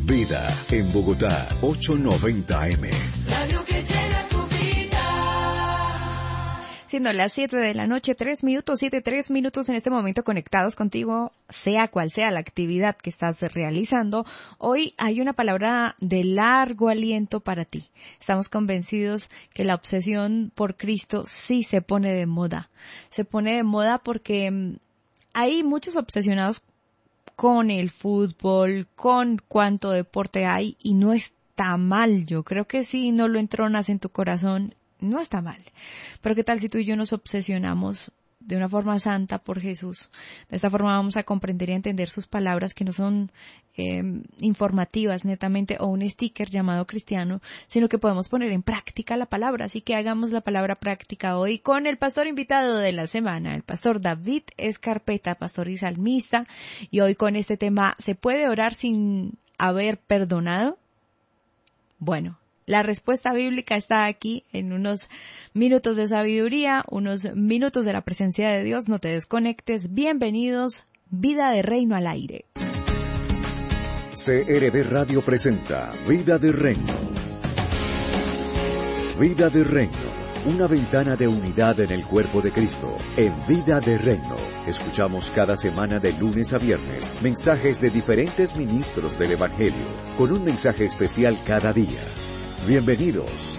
Vida en Bogotá, 890 AM. Radio que llena tu vida. Siendo las 7 de la noche, 3 minutos, 3 minutos en este momento conectados contigo, sea cual sea la actividad que estás realizando. Hoy hay una palabra de largo aliento para ti. Estamos convencidos que la obsesión por Cristo sí se pone de moda. Se pone de moda porque hay muchos obsesionados con el fútbol, con cuánto deporte hay, y no está mal. Yo creo que si no lo entronas en tu corazón, no está mal. Pero ¿qué tal si tú y yo nos obsesionamos de una forma santa por Jesús? De esta forma vamos a comprender y entender sus palabras, que no son informativas netamente o un sticker llamado cristiano, sino que podemos poner en práctica la palabra. Así que hagamos la palabra práctica hoy con el pastor invitado de la semana, el pastor David Escarpeta, pastor y salmista. Y hoy con este tema, ¿se puede orar sin haber perdonado? Bueno, la respuesta bíblica está aquí en unos minutos de sabiduría, unos minutos de la presencia de Dios. No te desconectes. Bienvenidos, Vida de Reino al aire. CRB Radio presenta Vida de Reino. Vida de Reino, una ventana de unidad en el cuerpo de Cristo. En Vida de Reino, escuchamos cada semana de lunes a viernes mensajes de diferentes ministros del Evangelio, con un mensaje especial cada día. Bienvenidos.